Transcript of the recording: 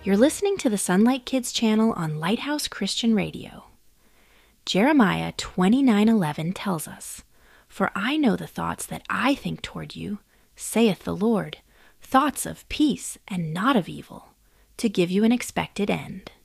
You're listening to the Sunlight Kids channel on Lighthouse Christian Radio. Jeremiah 29:11 tells us, "For I know the thoughts that I think toward you, saith the Lord, thoughts of peace and not of evil, to give you an expected end."